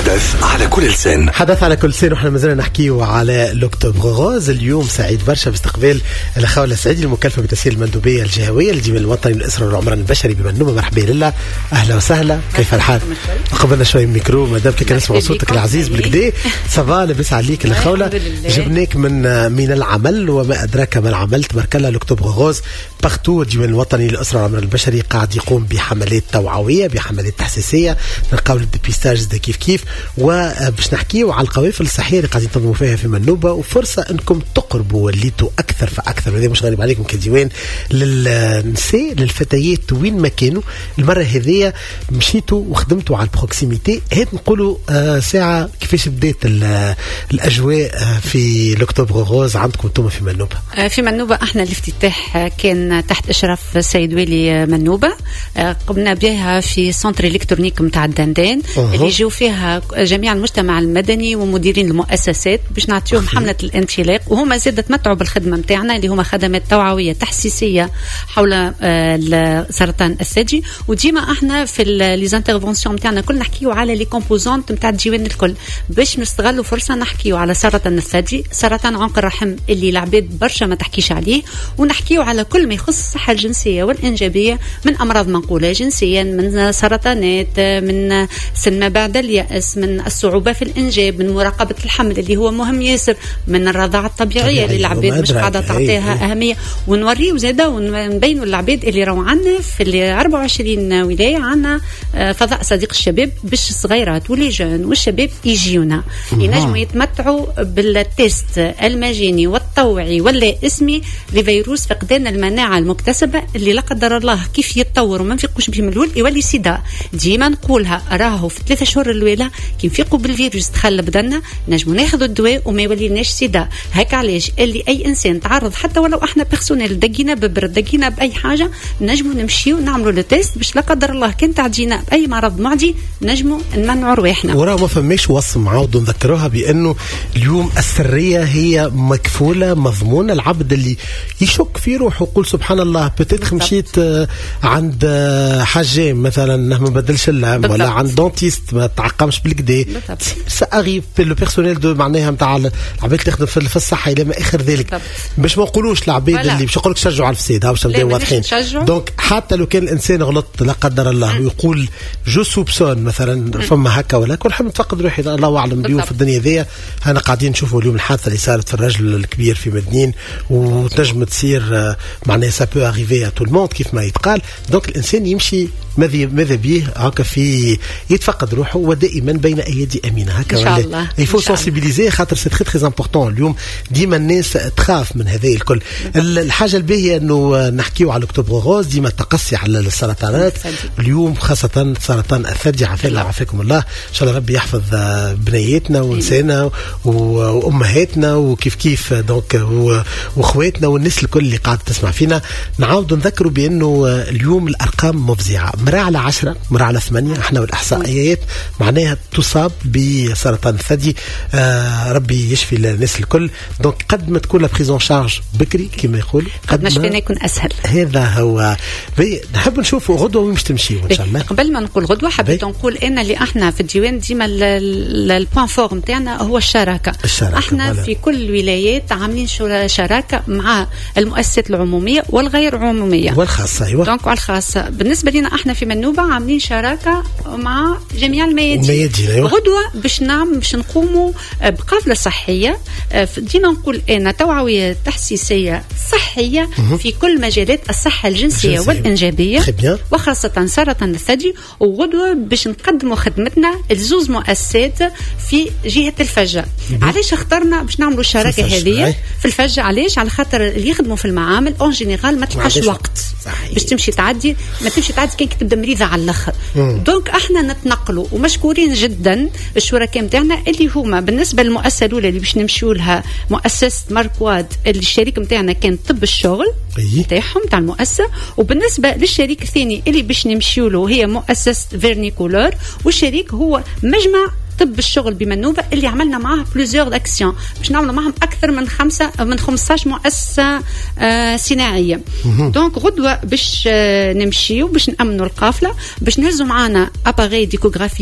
حدث على كل لسان. حدث على كل لسان، وحنا مازلنا نحكيو على لوكتوبر غوز. اليوم سعيد برشا باستقبال الأخوة السعيدي المكلفة بتسيير المندوبية الجهوية للجمعية الوطني للأسرة والعمران البشري بمنوبة. مرحبا لله، أهلا وسهلا، كيف الحال؟ قبلنا شوي ميكرو مادام كي نسمع صوتك العزيز بالكدا. صباح لاباس عليك الأخوة. جبناك من العمل وما أدراك ما العمل. تبارك الله لوكتوبر غوز بارتو الجمعية الوطني للأسرة والعمران البشري قاعد يقوم بحملات توعوية، بحملات تحسيسية، نلقاو الديبيستاج كيف وباش نحكيو على القوافل الصحية اللي قاعدين تنظموا فيها في منوبة، وفرصة انكم تقربوا وليتوا اكثر فاكثر. وهذا مش غريب عليكم كديوان للنساء للفتيات وين ما كانوا. المرة هذه مشيتوا وخدمتوا على البروكسيميتي. هات نقولوا ساعة كيفاش بدات الاجواء في لوكتوبر غوز عندكم انتم في منوبة؟ في منوبة احنا الافتتاح كان تحت اشراف السيد والي منوبة. قمنا بها في سنتر الكترونيك متاع الدندان اللي يجوا فيها جميع المجتمع المدني ومديرين المؤسسات باش نعطيهم حملة الانطلاق، وهما زاد تمتعوا بالخدمة متاعنا اللي هما خدمات توعوية تحسيسية حول سرطان الثدي. وديما احنا في لي زانترفونسيون متاعنا كل نحكيو على لي كومبوزونت متاع الديوان الكل باش نستغلوا فرصة نحكيو على سرطان الثدي، سرطان عنق الرحم اللي العباد برشا ما تحكيش عليه، ونحكيو على كل ما يخص الصحة الجنسية والإنجابية من أمراض منقولة جنسيا، من سرطانات، من سن ما بعد اليأس، من الصعوبة في الإنجاب، من مراقبة الحمل اللي هو مهم ياسر، من الرضاعة الطبيعية اللي العباد مش قاعدة تعطيها أهمية. ونوريه زادة ونبينوا العباد اللي راهو عنا في 24 ولاية عنا فضاء صديق الشباب باش الصغيرات والليجون والشباب يجيونا ينجموا يتمتعوا بالتيست المجاني والطوعي ولا اسمي لفيروس فقدان المناعة المكتسبة اللي لا قدر الله كيف يتطور وما نفيقوش به من الأول يولي سيدا. ديما نقولها راهو في 3 شهور الأولى كي نفيقوا بالفيروس تخلى بدنا نجموا ناخذوا الدواء وما يوليناش سيدا. هكا علاش اللي أي إنسان تعرض حتى ولو احنا بيرسونيل دقينا ببرد دقينا بأي حاجة نجموا نمشيو نعملوا لو تيست باش لا قدر الله كان تعدينا بأي مرض معدي نجموا نمنعوا رواحنا. وراه ما فماش وصم عاودوا نذكروها بأنه اليوم السرية هي مكفولة مضمونة. العبد اللي يشك في روحه يقول سبحان الله بتدخل مشيت عند حجام مثلا ما بدلش اللعب ولا عند دونتيست ما تعقمش بالكدا سأغيب لو بيرسونيل دو معناها نتاع العباد تخدم في الصحة إلى ما آخر ذلك. باش ما نقولوش العباد اللي باش يقولك شجعوا على الفساد باش نبداو واضحين. دونك حتى لو كان الإنسان غلط لا قدر الله ويقول جو سوبسون مثلا فما هكا ولا كل حد متفقد روحي الله أعلم بيوم في الدنيا ذي. أنا قاعدين نشوفوا اليوم الحادثة اللي صارت في الرجل الكبير في مدنين وتنجم تصير معناها سا بو أريفي ا تو الموند كيف ما يتقال. دونك الإنسان يمشي ماذا بيه هكا في يتفقد روحه ودائما بين أيدي أمينة هكا إن شاء الله. يفو سنسيبيليزي خاطر سي تري تري امبورطون. اليوم ديما الناس تخاف من هذا الكل. الحاجة الباهية أنه نحكيو على أكتوبر غوز ديما التقصي على السرطانات اليوم خاصة سرطان الثدي عافاكم الله. إن شاء الله ربي يحفظ بنياتنا ونسانا وأمهاتنا وكيف دونك وأخواتنا والناس الكل اللي قاعدة تسمع فينا. نعاود نذكروا بأنه اليوم الأرقام مفزعة. مرة على 10 مرة على 8 احنا والإحصائيات معناها تصاب بسرطان الثدي. ربي يشفي الناس الكل. دونك قد ما تكون لابريزون شارج بكري كما يقول قد ما شفينا يكون أسهل. هذا هو نحب نشوفوا غدوة وين مش تمشي إن شاء الله. قبل ما نقول غدوة حبيت نقول إن اللي احنا في الديوان ديما البوان فور متاعنا هو الشراكة. احنا في كل الولايات عاملين شراكة مع المؤسسات العمومية والغير عمومية والخاصة. أيوة. دونك والخاصة بالنسبة لنا احنا في منوبة عاملين شراكة مع جميع الميادين. أيوة. غدوة باش نقوموا بقافلة صحية ديما نقول أنا توعوية تحسيسية صحية في كل مجالات الصحة الجنسية والإنجابية وخاصة سرطان الثدي. وغدوة باش نقدموا خدمتنا لزوز مؤسسات في جهة الفجة. علاش اخترنا باش نعملوا الشراكة هذه في الفجة؟ علاش؟ على خاطر اللي يخدموا في المعامل اون جينيرال ما تلقاش وقت باش تمشي تعدي كان تبدا مريضة على الاخر. دونك احنا نتنقلوا ومشكورين جدا الشركاء نتاعنا اللي هما بالنسبه للمؤسسه الاولى اللي باش نمشيو لها مؤسسه ماركواد اللي الشريك نتاعنا كان طب الشغل نتاعهم تاع المؤسسه. وبالنسبه للشريك الثاني اللي باش نمشيو له هي مؤسسه فيرنيكولور والشريك هو مجمع طب الشغل بمنوبة اللي عملنا معاه بلوزيور داكسيون باش نعملوا معهم أكثر من 15 مؤسسة صناعية. دونك غدوة باش نمشيو باش نأمنوا القافلة باش نهزوا معانا أباغي ديكوغرافي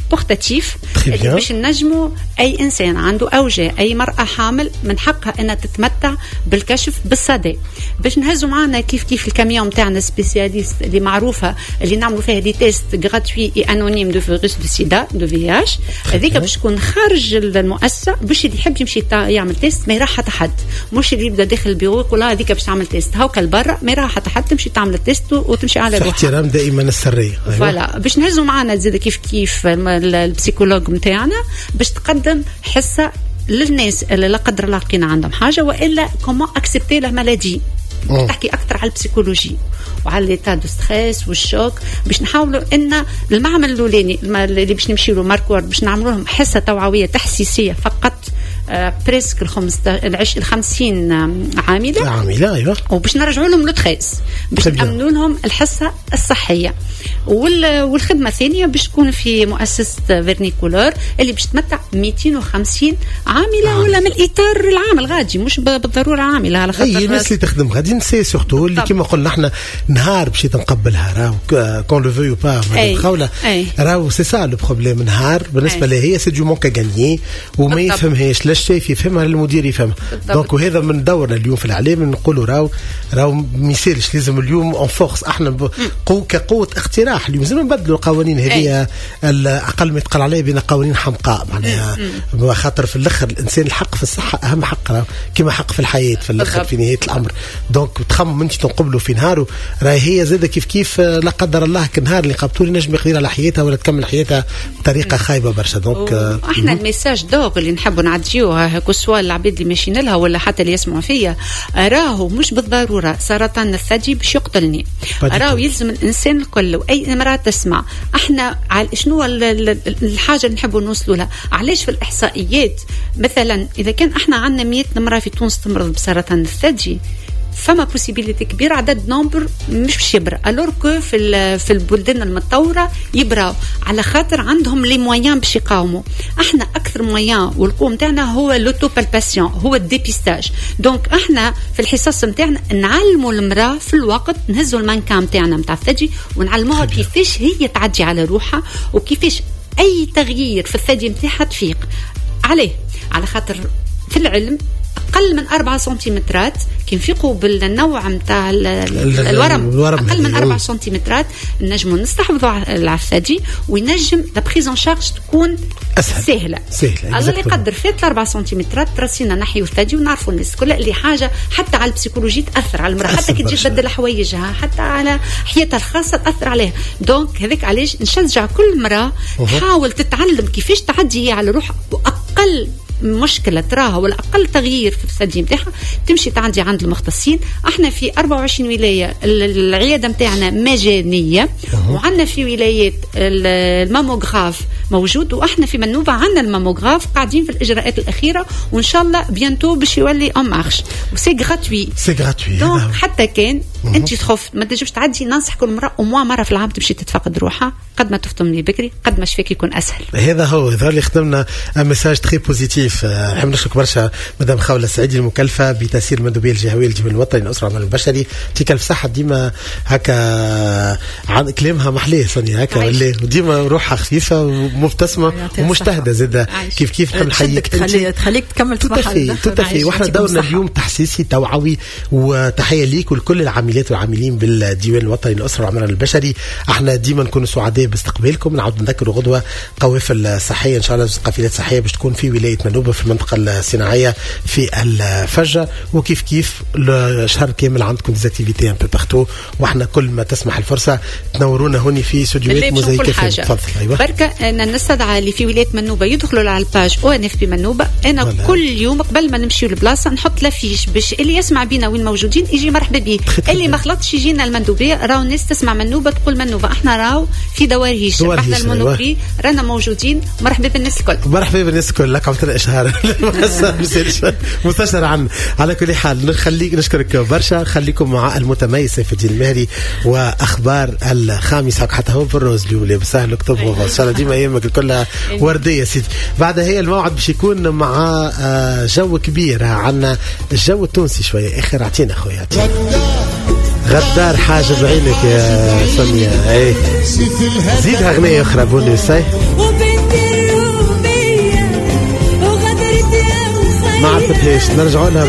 بورتاتيف اللي باش نجموا اي انسان عنده اوجاع، اي مرأة حامل من حقها انها تتمتع بالكشف بالصدى. باش نهزوا معنا كيف الكاميون نتاعنا سبيسياليست اللي معروفه اللي نعملوا فيها دي تيست غراتوي اي انونيم دو فيروس دو سيدا دو في اتش. هذيك باش تكون خارج المؤسسه، باش اللي يحب يمشي يعمل تيست ما يراح حتى حد، مش اللي يبدا داخل البيرو يقول هذيك باش تعمل تيست هاكا لبرا ما يراح حتى حد، تمشي تعمل التيست وتمشي على روحها. احترام دائما السريه. فوالا باش نهزوا معنا زيد كيف البسيكولوج نتاعنا باش تقدم حصه للناس اللي لا قدر الله لقينا عندهم حاجه والا كومون اكسبتي لا مالادي. تحكي اكثر على البسيكولوجي وعلى ليتا دو ستريس والشوك، باش نحاولوا ان المعمل الاولاني اللي باش نمشيو له ماركور باش نعملوا لهم حصه توعويه تحسيسيه فقط بريسك 50 عامله ايوه، وباش نرجعوا لهم لو 13 باش نامنوا لهم الحصه الصحيه. والخدمه الثانيه باش تكون في مؤسسه فيرنيكولور اللي باش تمتع 250 عامله ولا من الاطار العام الغادي، مش بالضروره عامله على خاطر اي الناس اللي تخدم غادي نسي سورتو اللي كما قلنا احنا نهار باش نقبلها راهو كون لو فيو با خوله راهو سي سا لو بروبليم. نهار بالنسبه لها هي سي دو مونك غانيي وما يفهمهاش، لا الشايف يفهمها المدير يفهمها. دونك وهذا من دورنا اليوم في الاعلام نقولوا راهو ما يصيرش، لازم اليوم اون فورس احنا كقوه اقتراح اليوم لازم نبدلوا القوانين هذه اقل ما يتقال عليها بين قوانين حمقاء معناها، خاطر في الاخر الانسان الحق في الصحه اهم حق كما حق في الحياه في الاخر في نهايه الامر. دونك تخمم انت تنقبلوا في نهار راهي هي زاده كيف لا قدر الله كنهار اللي قبطوا نجم يقدر على حياتها ولا تكمل حياتها بطريقه خايبه برشا. دونك احنا الميساج دوغ اللي نحبوا نعديوها كسوا العباد اللي ماشيين لها ولا حتى اللي يسمعوا فيا، راهو مش بالضروره سرطان الثدي باش يقتلني، راهو يلزم الانسان الكل واي امراه تسمع احنا على شنو الحاجه اللي نحبوا نوصلوا لها. علاش في الاحصائيات مثلا اذا كان احنا عندنا 100 امراه في تونس تمرض بسرطان الثدي، فما بوسيبيليتي كبير عدد نومبر مش باش يبرا، الور كو في البلدان المتطوره يبراو على خاطر عندهم لي مويان باش يقاوموا. احنا اكثر مويان والقوه نتاعنا هو لوتو بالباسيون، هو الديبيستاج. دونك احنا في الحصص نتاعنا نعلموا المراه في الوقت، نهزوا المانكا نتاعنا نتاع الثدي ونعلموها كيفاش هي تعدي على روحها وكيفاش اي تغيير في الثدي نتاعها تفيق عليه، على خاطر في العلم أقل من 4 سنتيمترات كي نفيقوا بالنوع نتاع الورم أقل من 4 سنتيمترات نجموا نستحفظوا على الثدي وينجم لا بريزون شارج تكون سهله. الله اللي يقدر فات 4 سنتيمترات راسينا نحيو الثدي ونعرفوا الناس كلها اللي حاجه حتى على البسيكولوجي تاثر على المراه، حتى كي تجي تبدل حوايجها حتى على حياتها الخاصه تاثر عليها. دونك هذاك علاش نشجع كل مراه تحاول تتعلم كيفاش تعدي هي على روحها، واقل مشكلة تراها ولا أقل تغيير في الثدي متاعها تمشي تعدي عند المختصين. احنا في 24 ولاية العيادة متاعنا مجانية، وعندنا في ولايات الماموغراف موجود، واحنا في منوبة عندنا الماموغراف قاعدين في الإجراءات الأخيرة، وإن شاء الله بيانتو باش يولي أون مارش وسي غراتوي. دونك حتى كان أنت تخف ما تجيبش تعدي، ننصح كل مرة مرة في العام تمشي تتفقد روحها، قد ما تفطم لي بكري قد ما شفاك يكون أسهل. هذا هو اللي خدمنا ميساج تري بوزيتيف. نحب نشكرك برشا مدام خولة السعيدي المكلفة بتسيير المندوبية الجهوية للجبل الوطني للأسرة والعمل البشري. تيك الف صحة ديما هكا عن كلامها محليه صني هكا ولا ديما روحها خفيفة ومبتسمة ومجتهدة زادة كيف نحب نحييك تخليك تكمل تتفي. واحنا دورنا اليوم تحسيسي توعوي، وتحية ليك ولكل العاملات والعاملين بالديوان الوطني للأسرة والعمل البشري. احنا ديما نكونوا سعداء باستقبالكم. نعود نذكروا غدوة قوافل صحية إن شاء الله، قافلات صحية باش تكون في ولاية منوبة في المنطقة الصناعية في الفجة، وكيف الشهر كامل عندكم ديزاكتيفيتي ان بو بارتو، واحنا كل ما تسمح الفرصة تنورونا هوني في استوديوهات موزايك. تفضل. أيوة. بركة أن نستدعى اللي في ولاية منوبة يدخلوا على الباج ONF بمنوبة. أنا كل يوم قبل ما نمشيو للبلاصة نحط لافيش باش اللي يسمع بينا وين موجودين يجي مرحبا به، اللي ما خلطش يجينا المندوبية. راو الناس تسمع منوبة تقول منوبة، احنا راو في دوارهيش احنا المونوبري رانا موجودين. مرحبا بالناس الكل، مرحبا بالناس الكل. لك عملت لنا اشهار مستشار عن. على كل حال نشكرك برشا. خليكم مع المتميز سيف الدين المهري واخبار الخامس حتى هو في الروز اليوم اللي بسهل اكتب ان شاء الله ديما ايامك كلها ورديه سيدي. بعد هي الموعد باش يكون مع جو كبير عنا الجو التونسي شويه. اخر اعطينا خويا غدار حاجه بعينك يا سميه. ايه زيدها اغنيه اخرى بوني ساي عرفتهاش نرجعوا لها